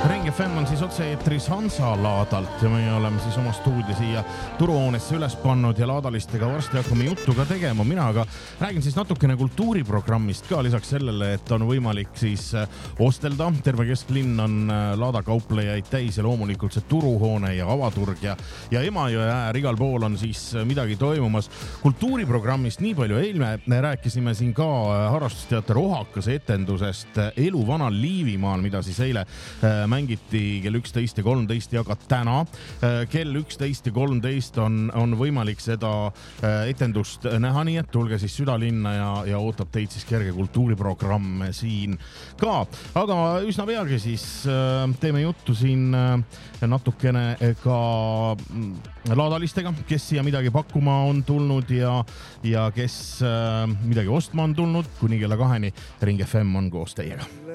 Ring FM on siis otse-eetris Hansa laadalt ja me oleme siis oma stuudio siia turuhoonesse üles pannud ja laadalistega varsti hakkame juttu ka tegema. Mina aga räägin siis natukene kultuuriprogrammist ka lisaks sellele, et on võimalik siis ostelda. Terve kesklinn on laadakauplejaid täis ja loomulikult see turuhoone ja avaturg ja Emajõe äär igal pool on siis midagi toimumas. Kultuuriprogrammist nii palju. Eilme rääkisime siin ka harrastusteater Ohakase etendusest Elu vanal Liivimaal, mida siis eile mängiti kell 11:13 ja ka täna kell 11:13 on võimalik seda etendust näha, nii et tulge siis südalinna ja ootab teid siis kerge kultuuriprogramm siin ka. Aga üsna peagi siis teeme juttu siin natukene ka laadalistega, kes siia midagi pakkuma on tulnud ja kes midagi ostma on tulnud kuni kella 2-ni. Ring FM on koos teiega.